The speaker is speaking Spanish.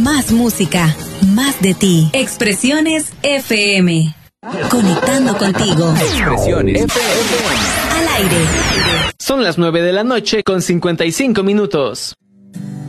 Más música, más de ti. Expresiones FM. Conectando contigo. Expresiones FM. Al aire. Son las 9 de la noche con 55 minutos.